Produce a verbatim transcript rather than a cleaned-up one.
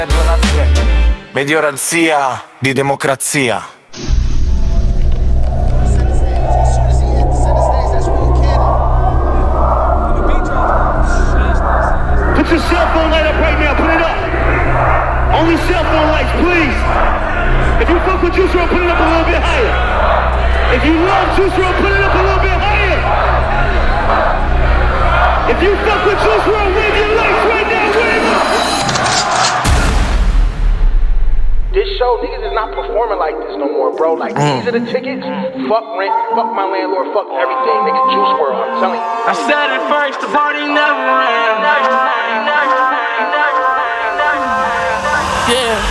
Medioranzia di democrazia. Put your cell phone light up right now, put it up. Only cell phone lights, please. If you fuck with Juice world, put it up a little bit higher. If you love Juice world, put it up a little bit higher. If you fuck with Juice world, wave your lights right now, wave them. This show, niggas is not performing like this no more, bro. Like, mm. these are the tickets. Fuck rent, fuck my landlord, fuck everything. Nigga, Juice world, I'm telling you. I said it first, the party never ends. Yeah.